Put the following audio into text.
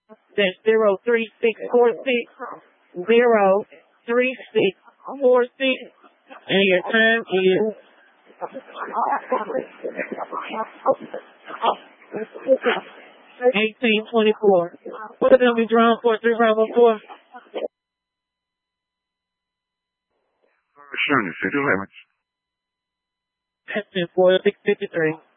That's 03646 and your time is 1824. What is going to be drawn for 3504? Showing you 611. Testing for 653.